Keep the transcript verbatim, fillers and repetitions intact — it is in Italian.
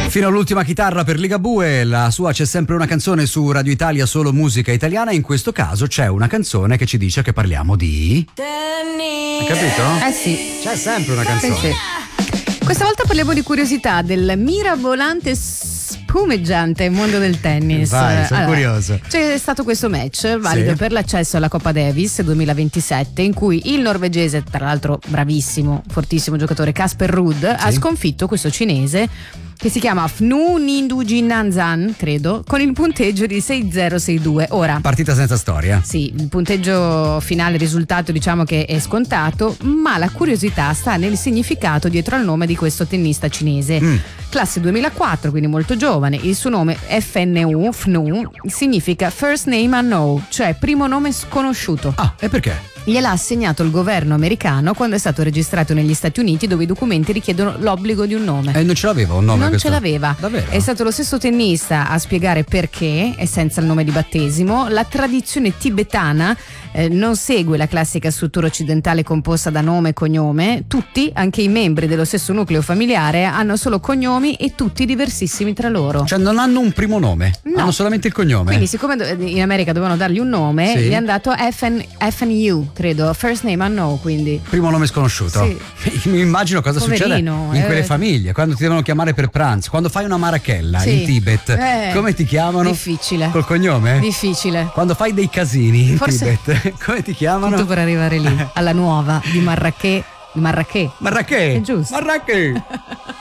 Fino all'ultima chitarra per Ligabue, la sua C'è sempre una canzone su Radio Italia, solo musica italiana. In questo caso c'è una canzone che ci dice che parliamo di tennis. Hai capito? Eh sì. C'è sempre una canzone. Sì, sì. Questa volta parliamo di curiosità del mirabolante spumeggiante mondo del tennis. Vai, sono allora, curioso. c'è stato questo match valido sì. per l'accesso alla Coppa Davis duemilaventisette, in cui il norvegese, tra l'altro bravissimo, fortissimo giocatore, Casper Ruud, sì. ha sconfitto questo cinese che si chiama Fnu Nindujinanzan, credo, con il punteggio di sei zero sei due. Ora, partita senza storia. Sì, il punteggio finale, il risultato diciamo che è scontato, ma la curiosità sta nel significato dietro al nome di questo tennista cinese. Mm. Classe duemilaquattro, quindi molto giovane. Il suo nome F N U, Fnu, significa First Name Unknown, cioè primo nome sconosciuto. Ah, e perché? Gliel'ha assegnato il governo americano quando è stato registrato negli Stati Uniti, dove i documenti richiedono l'obbligo di un nome. E non ce l'aveva un nome? Non questo? ce l'aveva. Davvero? È stato lo stesso tennista a spiegare perché, e senza il nome di battesimo. La tradizione tibetana eh, non segue la classica struttura occidentale composta da nome e cognome. Tutti, anche i membri dello stesso nucleo familiare, hanno solo cognomi e tutti diversissimi tra loro. Cioè non hanno un primo nome, no. hanno solamente il cognome. Quindi siccome in America dovevano dargli un nome, sì. gli è andato F N U, credo, First Name Unknown, quindi primo nome sconosciuto. Sì. Mi immagino cosa Poverino, succede in quelle eh. famiglie quando ti devono chiamare per pranzo, quando fai una marachella sì. in Tibet, eh, come ti chiamano? Difficile. Col cognome? Difficile. Quando fai dei casini in Forse Tibet, come ti chiamano? Tutto per arrivare lì, alla nuova di Marrakech. Di Marrakech. Marrakech. È giusto. Marrakech.